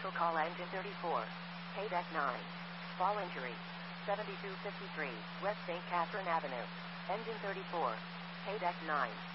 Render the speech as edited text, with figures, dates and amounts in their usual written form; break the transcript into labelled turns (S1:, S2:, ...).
S1: Commercial call engine 34. Paydeck 9. Fall injury. 7253 West St. Catherine Avenue. Engine 34. Paydeck 9.